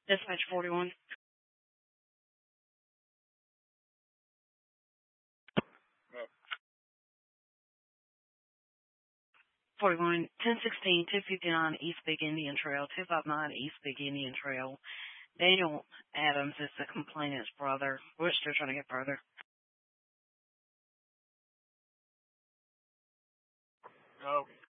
Dispatch 41. 41, 1016, 259 East Big Indian Trail, 259 East Big Indian Trail. Daniel Adams is the complainant's brother. We're still trying to get further. Okay.